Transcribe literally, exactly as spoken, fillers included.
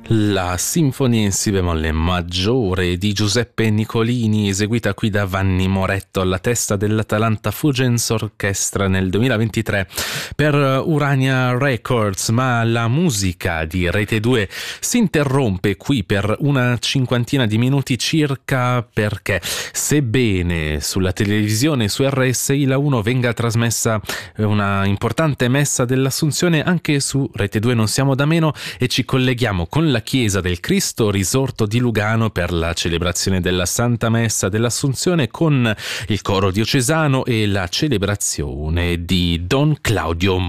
La Sinfonia in Si bemolle maggiore di Giuseppe Nicolini, eseguita qui da Vanni Moretto alla testa dell'Atalanta Fugens Orchestra nel duemilaventitré per Urania Records. Ma la musica di Rete due si interrompe qui per una cinquantina di minuti circa, perché sebbene sulla televisione su R S I La uno venga trasmessa una importante messa dell'Assunzione, anche su Rete due non siamo da meno e ci colleghiamo con la la chiesa del Cristo Risorto di Lugano per la celebrazione della Santa Messa dell'Assunzione con il coro diocesano e la celebrazione di Don Claudio